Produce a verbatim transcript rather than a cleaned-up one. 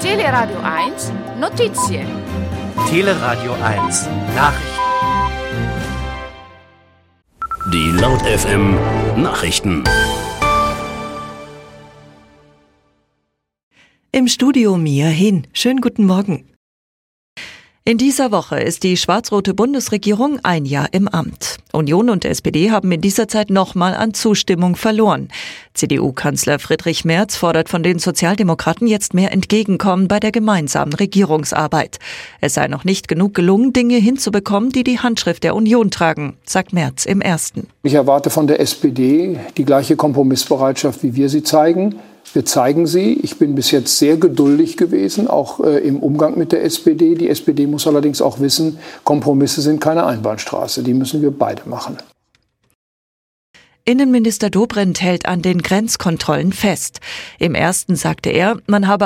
Teleradio eins Notizie. Teleradio eins Nachrichten. Die Laut F M Nachrichten. Im Studio Mia Hin. Schönen guten Morgen. In dieser Woche ist die schwarz-rote Bundesregierung ein Jahr im Amt. Union und S P D haben in dieser Zeit nochmal an Zustimmung verloren. C D U-Kanzler Friedrich Merz fordert von den Sozialdemokraten jetzt mehr Entgegenkommen bei der gemeinsamen Regierungsarbeit. Es sei noch nicht genug gelungen, Dinge hinzubekommen, die die Handschrift der Union tragen, sagt Merz im Ersten. Ich erwarte von der S P D die gleiche Kompromissbereitschaft, wie wir sie zeigen. Wir zeigen sie. Ich bin bis jetzt sehr geduldig gewesen, auch äh, im Umgang mit der S P D. Die S P D muss allerdings auch wissen, Kompromisse sind keine Einbahnstraße. Die müssen wir beide machen. Innenminister Dobrindt hält an den Grenzkontrollen fest. Im Ersten sagte er, man habe